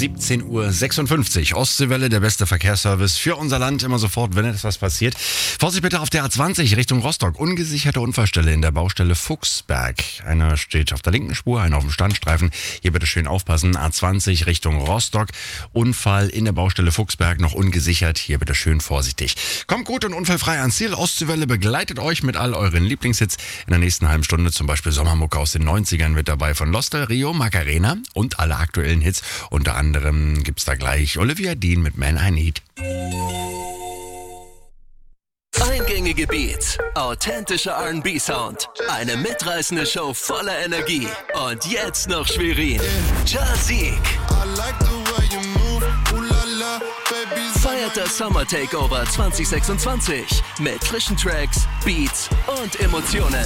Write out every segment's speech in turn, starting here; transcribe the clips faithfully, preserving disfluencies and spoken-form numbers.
siebzehn Uhr sechsundfünfzig. Ostseewelle, der beste Verkehrsservice für unser Land, immer sofort, wenn etwas passiert. Vorsicht bitte auf der A zwanzig Richtung Rostock. Ungesicherte Unfallstelle in der Baustelle Fuchsberg. Einer steht auf der linken Spur, einer auf dem Standstreifen. Hier bitte schön aufpassen. A zwanzig Richtung Rostock. Unfall in der Baustelle Fuchsberg, noch ungesichert. Hier bitte schön vorsichtig. Kommt gut und unfallfrei ans Ziel. Ostseewelle begleitet euch mit all euren Lieblingshits. In der nächsten halben Stunde zum Beispiel Sommermucke aus den neunzigern mit dabei von Los Del Rio, Macarena und alle aktuellen Hits. Unter anderem gibt's da gleich Olivia Dean mit Man I Need. Eingängige Beats, authentischer R and B-Sound, eine mitreißende Show voller Energie und jetzt noch Schwerin. Jazik feiert das Summer Takeover zwanzig sechsundzwanzig mit frischen Tracks, Beats und Emotionen.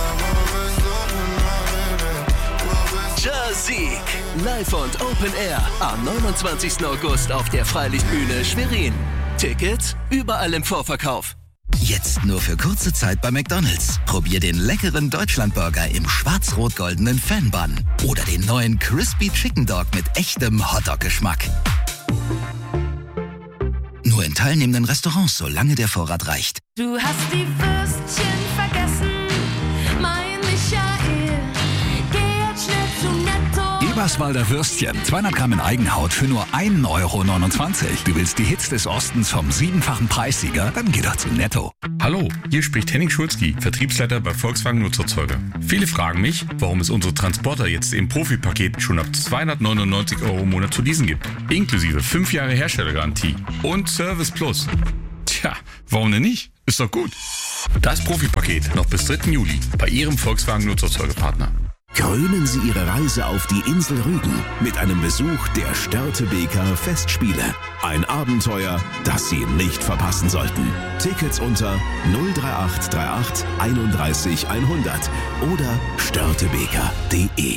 Jazik, live und Open Air am neunundzwanzigsten August auf der Freilichtbühne Schwerin. Tickets überall im Vorverkauf. Jetzt nur für kurze Zeit bei McDonald's. Probier den leckeren Deutschlandburger im schwarz-rot-goldenen Fan-Bun oder den neuen Crispy Chicken Dog mit echtem Hotdog-Geschmack. Nur in teilnehmenden Restaurants, solange der Vorrat reicht. Du hast die Würstchen vergessen, mein Michael. Geh jetzt schnell zu Netto. Eberswalder Würstchen, zweihundert Gramm in Eigenhaut für nur ein Euro neunundzwanzig. Du willst die Hits des Ostens vom siebenfachen Preissieger? Dann geh doch zu Netto. Hallo, hier spricht Henning Schulzki, Vertriebsleiter bei Volkswagen Nutzerzeuger. Viele fragen mich, warum es unsere Transporter jetzt im Profipaket schon ab zweihundertneunundneunzig Euro im Monat zu leasen gibt. Inklusive fünf Jahre Herstellergarantie und Service Plus. Tja, warum denn nicht? Ist doch gut. Das Profipaket noch bis dritten Juli bei Ihrem Volkswagen Nutzerzeugerpartner. Krönen Sie Ihre Reise auf die Insel Rügen mit einem Besuch der Störtebeker Festspiele. Ein Abenteuer, das Sie nicht verpassen sollten. Tickets unter null drei acht drei acht einunddreißig hundert oder störtebeker punkt de.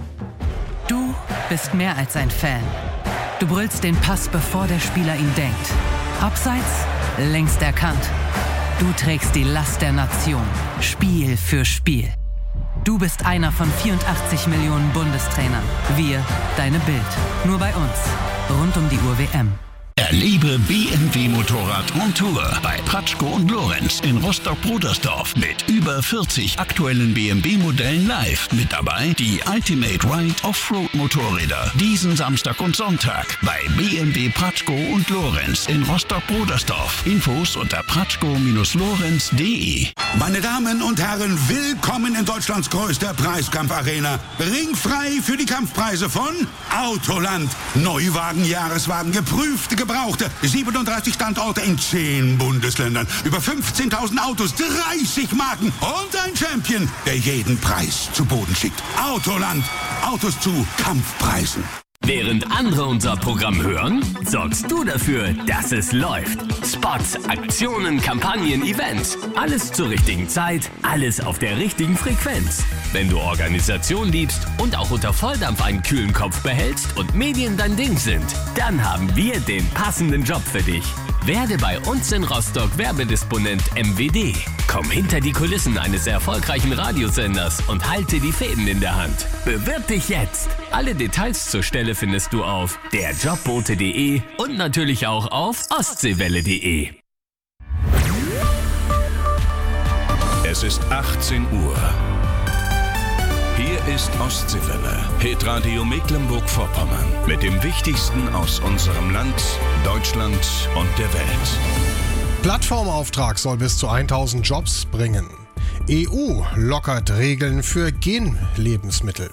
Du bist mehr als ein Fan. Du brüllst den Pass, bevor der Spieler ihn denkt. Abseits, längst erkannt. Du trägst die Last der Nation, Spiel für Spiel. Du bist einer von vierundachtzig Millionen Bundestrainern. Wir, deine Bild. Nur bei uns. Rund um die Uhr W M. Erlebe B M W Motorrad on Tour bei Pratschko und Lorenz in Rostock-Brudersdorf mit über vierzig aktuellen B M W-Modellen live. Mit dabei die Ultimate Ride Offroad Motorräder diesen Samstag und Sonntag bei B M W Pratschko und Lorenz in Rostock-Brudersdorf. Infos unter pratschko Bindestrich lorenz punkt de. Meine Damen und Herren, willkommen in Deutschlands größter Preiskampfarena. Ringfrei für die Kampfpreise von Autoland. Neuwagen, Jahreswagen, geprüfte, gebrauchte. siebenunddreißig Standorte in zehn Bundesländern. Über fünfzehntausend Autos, dreißig Marken und ein Champion, der jeden Preis zu Boden schickt. Autoland. Autos zu Kampfpreisen. Während andere unser Programm hören, sorgst du dafür, dass es läuft. Spots, Aktionen, Kampagnen, Events. Alles zur richtigen Zeit, alles auf der richtigen Frequenz. Wenn du Organisation liebst und auch unter Volldampf einen kühlen Kopf behältst und Medien dein Ding sind, dann haben wir den passenden Job für dich. Werde bei uns in Rostock Werbedisponent M W D. Komm hinter die Kulissen eines erfolgreichen Radiosenders und halte die Fäden in der Hand. Bewirb dich jetzt! Alle Details zur Stelle findest du auf der jobbote punkt de und natürlich auch auf ostseewelle punkt de. Es ist achtzehn Uhr. Hier ist Ostseewelle, Hitradio Mecklenburg-Vorpommern mit dem Wichtigsten aus unserem Land, Deutschland und der Welt. Plattformauftrag soll bis zu tausend Jobs bringen. E U lockert Regeln für Genlebensmittel.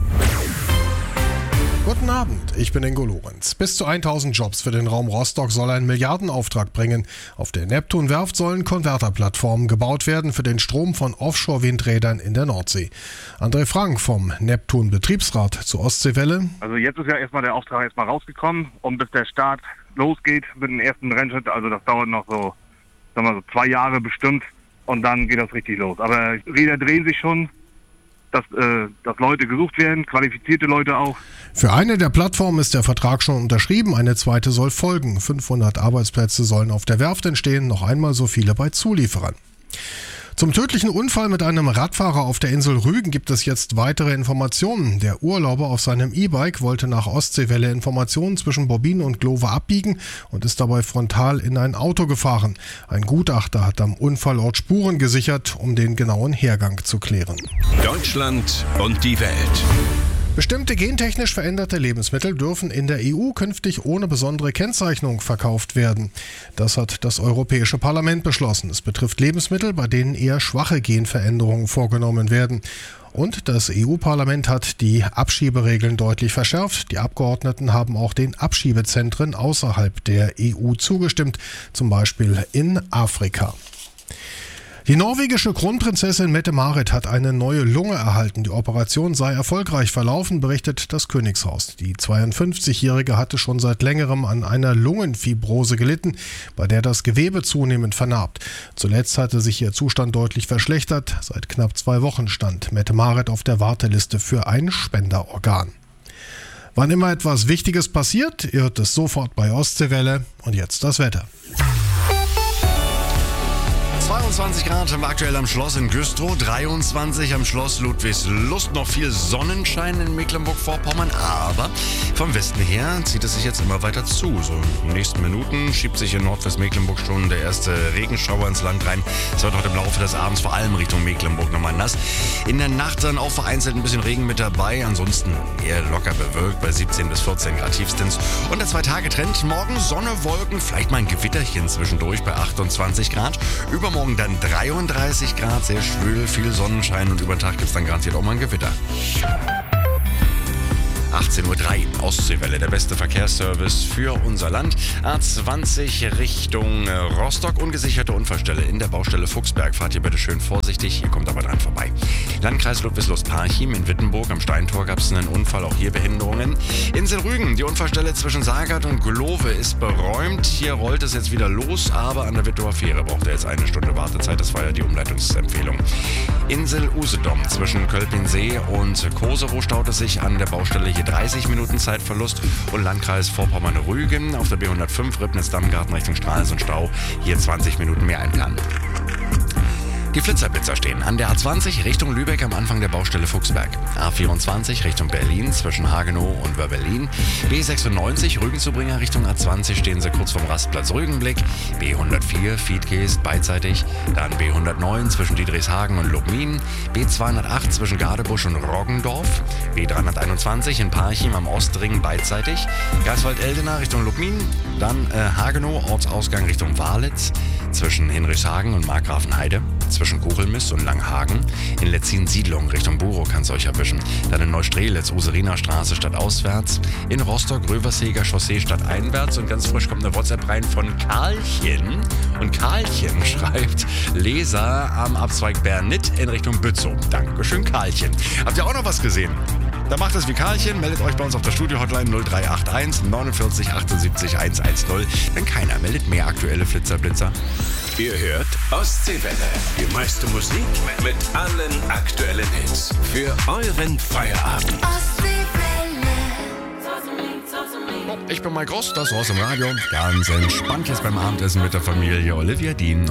Guten Abend, ich bin Ingo Lorenz. Bis zu tausend Jobs für den Raum Rostock soll ein Milliardenauftrag bringen. Auf der Neptun-Werft sollen Konverterplattformen gebaut werden für den Strom von Offshore-Windrädern in der Nordsee. André Frank vom Neptun-Betriebsrat zur Ostseewelle. Also jetzt ist ja erstmal der Auftrag erstmal rausgekommen und bis der Start losgeht mit dem ersten Rennschritt, also das dauert noch so, sagen wir so zwei Jahre bestimmt und dann geht das richtig los. Aber Räder drehen sich schon. Dass, äh, dass Leute gesucht werden, qualifizierte Leute auch. Für eine der Plattformen ist der Vertrag schon unterschrieben, eine zweite soll folgen. fünfhundert Arbeitsplätze sollen auf der Werft entstehen, noch einmal so viele bei Zulieferern. Zum tödlichen Unfall mit einem Radfahrer auf der Insel Rügen gibt es jetzt weitere Informationen. Der Urlauber auf seinem E-Bike wollte nach Ostseewelle Informationen zwischen Bobbin und Glove abbiegen und ist dabei frontal in ein Auto gefahren. Ein Gutachter hat am Unfallort Spuren gesichert, um den genauen Hergang zu klären. Deutschland und die Welt. Bestimmte gentechnisch veränderte Lebensmittel dürfen in der E U künftig ohne besondere Kennzeichnung verkauft werden. Das hat das Europäische Parlament beschlossen. Es betrifft Lebensmittel, bei denen eher schwache Genveränderungen vorgenommen werden. Und das E U-Parlament hat die Abschieberegeln deutlich verschärft. Die Abgeordneten haben auch den Abschiebezentren außerhalb der E U zugestimmt, zum Beispiel in Afrika. Die norwegische Kronprinzessin Mette-Marit hat eine neue Lunge erhalten. Die Operation sei erfolgreich verlaufen, berichtet das Königshaus. Die zweiundfünfzigjährige hatte schon seit längerem an einer Lungenfibrose gelitten, bei der das Gewebe zunehmend vernarbt. Zuletzt hatte sich ihr Zustand deutlich verschlechtert. Seit knapp zwei Wochen stand Mette-Marit auf der Warteliste für ein Spenderorgan. Wann immer etwas Wichtiges passiert, ihr hört es sofort bei Ostseewelle. Und jetzt das Wetter. zweiundzwanzig Grad aktuell am Schloss in Güstrow, dreiundzwanzig am Schloss Ludwigslust, noch viel Sonnenschein in Mecklenburg-Vorpommern, aber vom Westen her zieht es sich jetzt immer weiter zu. So in den nächsten Minuten schiebt sich in Nordwestmecklenburg schon der erste Regenschauer ins Land rein. Es wird heute im Laufe des Abends vor allem Richtung Mecklenburg nochmal nass. In der Nacht dann auch vereinzelt ein bisschen Regen mit dabei, ansonsten eher locker bewölkt bei siebzehn bis vierzehn Grad tiefstens. Und der Zwei-Tage-Trend, morgen Sonne, Wolken, vielleicht mal ein Gewitterchen zwischendurch bei achtundzwanzig Grad. Übermorgen dann dreiunddreißig Grad, sehr schwül, viel Sonnenschein und über den Tag gibt es dann garantiert auch mal ein Gewitter. achtzehn Uhr drei, Ostseewelle, der beste Verkehrsservice für unser Land. A zwanzig Richtung Rostock, ungesicherte Unfallstelle in der Baustelle Fuchsberg. Fahrt ihr bitte schön vorsichtig, ihr kommt aber dran vorbei. Landkreis Ludwigslust-Parchim in Wittenburg, am Steintor gab es einen Unfall, auch hier Behinderungen. Insel Rügen, die Unfallstelle zwischen Sagard und Glove ist beräumt. Hier rollt es jetzt wieder los, aber an der Wittower Fähre braucht er jetzt eine Stunde Wartezeit. Das war ja die Umleitungsempfehlung. Insel Usedom zwischen Kölpinsee und Koserow staut es sich an der Baustelle hier dreißig Minuten Zeitverlust. Und Landkreis Vorpommern-Rügen auf der B hundertfünf Ribnitz-Dammgarten Richtung Stralsund Stau, hier zwanzig Minuten mehr einplanen. Die Flitzerblitzer stehen an der A zwanzig Richtung Lübeck am Anfang der Baustelle Fuchsberg. A vierundzwanzig Richtung Berlin zwischen Hagenow und Wörbelin. B sechsundneunzig Rügenzubringer Richtung A zwanzig stehen sie kurz vom Rastplatz Rügenblick. B hundertvier Fiedgeest beidseitig. Dann B hundertneun zwischen Diedrichshagen und Lubmin. B zweihundertacht zwischen Gadebusch und Roggendorf. B dreihunderteinundzwanzig in Parchim am Ostring beidseitig. Greifswald-Eldena Richtung Lubmin. Dann äh, Hagenow, Ortsausgang Richtung Walitz. Zwischen Hinrichshagen und Markgrafenheide. Zwischen Kuchelmist und Langhagen. In Letzin-Siedlung Richtung Burow kann es euch erwischen. Dann in Neustrelitz, Useriner Straße stadtauswärts. In Rostock, Röversheger Chaussee stadteinwärts. Und ganz frisch kommt eine WhatsApp rein von Karlchen. Und Karlchen schreibt, Leser am Abzweig Bernit in Richtung Bützow. Dankeschön, Karlchen. Habt ihr auch noch was gesehen? Dann macht es wie Karlchen, meldet euch bei uns auf der Studio-Hotline null drei acht eins neunundvierzig achtundsiebzig hundertzehn. Denn keiner meldet mehr aktuelle Flitzerblitzer. Ihr hört Ostseewelle. Die meiste Musik mit allen aktuellen Hits. Für euren Feierabend. Ich bin Mike Ross, das war's im Radio. Ganz entspannt jetzt beim Abendessen mit der Familie Olivia Dean.